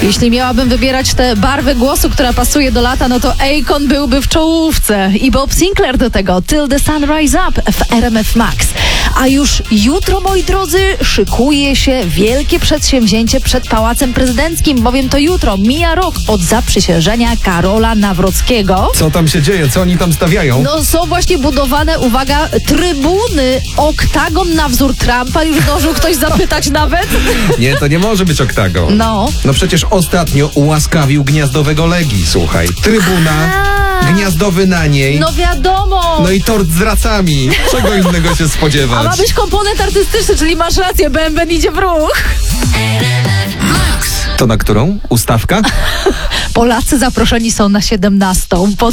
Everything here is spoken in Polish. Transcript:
Jeśli miałabym wybierać tę barwę głosu, która pasuje do lata, no to Akon byłby w czołówce. I Bob Sinclair do tego, Till the Sun Rise Up w RMF Max. A już jutro, moi drodzy, szykuje się wielkie przedsięwzięcie przed Pałacem Prezydenckim, bowiem to jutro mija rok od zaprzysiężenia Karola Nawrockiego. Co tam się dzieje? Co oni tam stawiają? No są właśnie budowane, uwaga, trybuny, oktagon na wzór Trumpa. Już zdążył ktoś zapytać nawet? Nie, to nie może być oktagon. No. No przecież ostatnio ułaskawił gniazdowego Legii, słuchaj. Trybuna, gniazdowy na niej. No wiadomo. No i tort z racami. Czego innego się A spodziewać? ma być komponent artystyczny, czyli masz rację, bęben idzie w ruch. To na którą? Ustawka? Polacy zaproszeni są na 17.